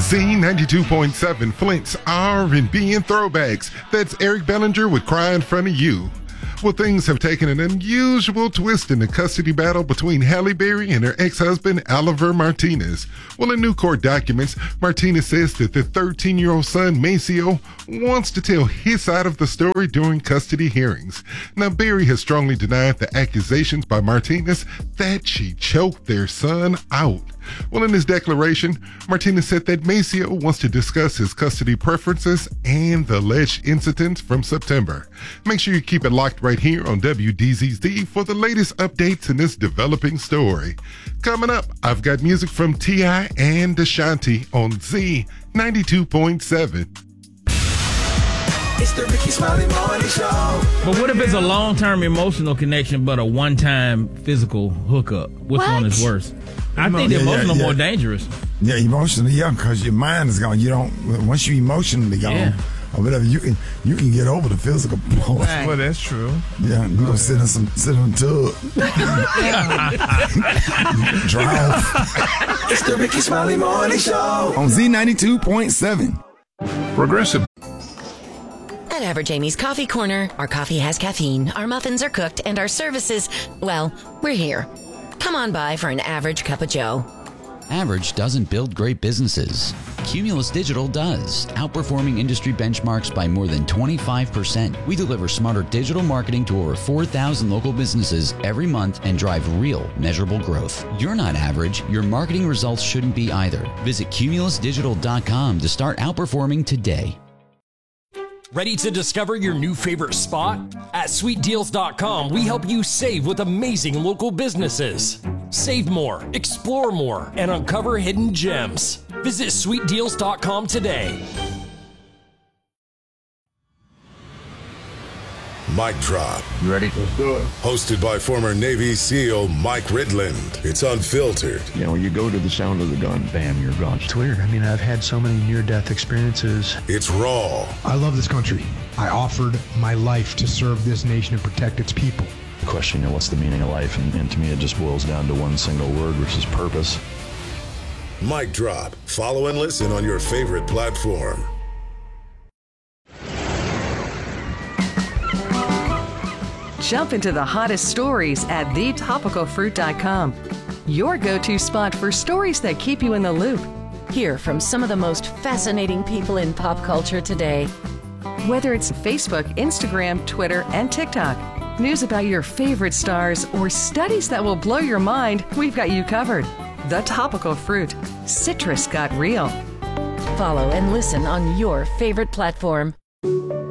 Z92.7 Flint's R&B and throwbacks. That's Eric Bellinger with Cry in Front of You. Well, things have taken an unusual twist in the custody battle between Halle Berry and her ex-husband, Oliver Martinez. Well, in new court documents, Martinez says that the 13-year-old son, Maceo, wants to tell his side of the story during custody hearings. Now, Berry has strongly denied the accusations by Martinez that she choked their son out. Well, in his declaration, Martinez said that Maceo wants to discuss his custody preferences and the alleged incidents from September. Make sure you keep it locked right here on WDZZ for the latest updates in this developing story. Coming up, I've got music from T.I. and Ashanti on Z92.7. It's the Ricky Smiley Morning Show. But what if it's a long-term emotional connection but a one-time physical hookup? Which one is worse? I think the emotional more dangerous. Yeah, emotionally, because your mind is gone. You don't, once you emotionally gone or whatever, you can get over the physical part. Right. Well, that's true. Yeah, you gonna sit in a tub. Dry off. It's the Ricky Smiley Morning Show on Z92.7. Progressive. At Average Amy's Coffee Corner, our coffee has caffeine, our muffins are cooked, and our services, well, we're here. Come on by for an average cup of joe. Average doesn't build great businesses. Cumulus Digital does, outperforming industry benchmarks by more than 25%. We deliver smarter digital marketing to over 4,000 local businesses every month and drive real, measurable growth. You're not average. Your marketing results shouldn't be either. Visit cumulusdigital.com to start outperforming today. Ready to discover your new favorite spot? At sweetdeals.com, we help you save with amazing local businesses. Save more, explore more, and uncover hidden gems. Visit sweetdeals.com today. Mic Drop. You ready? Let's do it. Hosted by former Navy SEAL Mike Ridland. It's unfiltered. You know, you go to the sound of the gun, bam, you're gone. It's weird. I mean, I've had so many near-death experiences. It's raw. I love this country. I offered my life to serve this nation and protect its people. The question, you know, what's the meaning of life? And to me, it just boils down to one single word, which is purpose. Mic Drop. Follow and listen on your favorite platform. Jump into the hottest stories at thetopicalfruit.com. Your go-to spot for stories that keep you in the loop. Hear from some of the most fascinating people in pop culture today. Whether it's Facebook, Instagram, Twitter, and TikTok, news about your favorite stars, or studies that will blow your mind, we've got you covered. The Topical Fruit. Citrus got real. Follow and listen on your favorite platform.